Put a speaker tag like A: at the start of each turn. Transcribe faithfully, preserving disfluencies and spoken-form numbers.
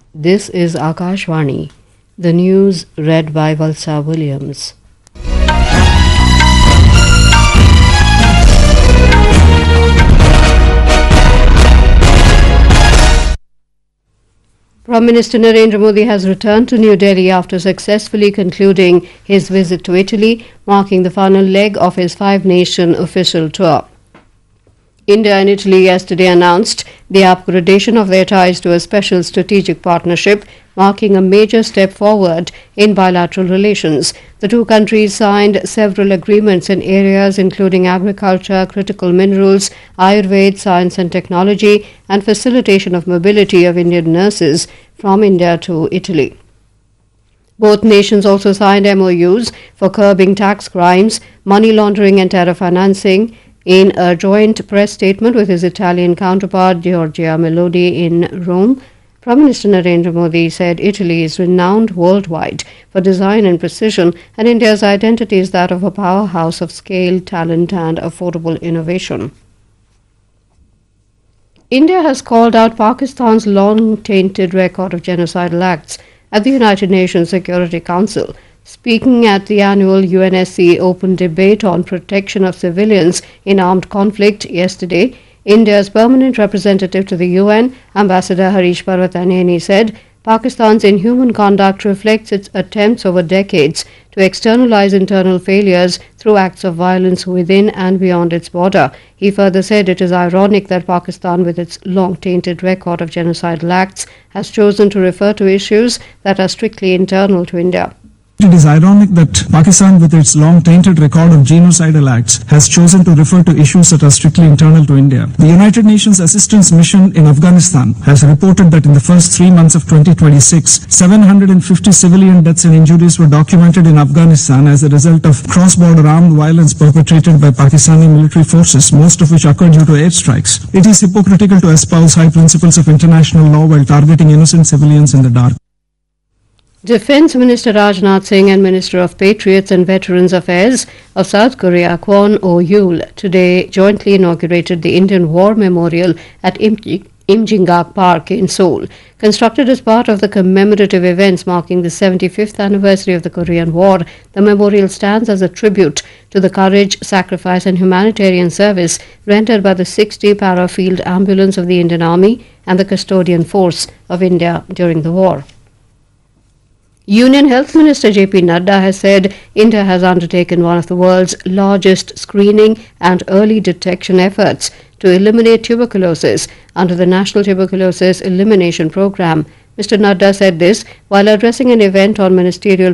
A: This is Akashvani. The news read by Valsa Williams. Prime Minister Narendra Modi has returned to New Delhi after successfully concluding his visit to Italy, marking the final leg of his five-nation official tour. India and Italy yesterday announced the upgradation of their ties to a special strategic partnership, marking a major step forward in bilateral relations. The two countries signed several agreements in areas including agriculture, critical minerals, Ayurveda, science and technology, and facilitation of mobility of Indian nurses from India to Italy. Both nations also signed M O Us for curbing tax crimes, money laundering and terror financing. In a joint press statement with his Italian counterpart Giorgia Meloni in Rome, Prime Minister Narendra Modi said Italy is renowned worldwide for design and precision, and India's identity is that of a powerhouse of scale, talent and affordable innovation. India has called out Pakistan's long-tainted record of genocidal acts at the United Nations Security Council. Speaking at the annual U N S C open debate on protection of civilians in armed conflict yesterday, India's permanent representative to the U N, Ambassador Harish Parvathaneni, said Pakistan's inhuman conduct reflects its attempts over decades to externalize internal failures through acts of violence within and beyond its border. He further said it is ironic that Pakistan, with its long-tainted record of genocidal acts, has chosen to refer to issues that are strictly internal to India.
B: It is ironic that Pakistan, with its long-tainted record of genocidal acts, has chosen to refer to issues that are strictly internal to India. The United Nations Assistance Mission in Afghanistan has reported that in the first three months of twenty twenty-six, seven hundred fifty civilian deaths and injuries were documented in Afghanistan as a result of cross-border armed violence perpetrated by Pakistani military forces, most of which occurred due to airstrikes. It is hypocritical to espouse high principles of international law while targeting innocent civilians in the dark.
A: Defence Minister Rajnath Singh and Minister of Patriots and Veterans Affairs of South Korea, Kwon Oh-yul, today jointly inaugurated the Indian War Memorial at Imjingak Park in Seoul. Constructed as part of the commemorative events marking the seventy-fifth anniversary of the Korean War, the memorial stands as a tribute to the courage, sacrifice and humanitarian service rendered by the sixty Para-Field Ambulance of the Indian Army and the Custodian Force of India during the war. Union Health Minister J P Nadda has said India has undertaken one of the world's largest screening and early detection efforts to eliminate tuberculosis under the National Tuberculosis Elimination Programme. Mister Nadda said this while addressing an event on ministerial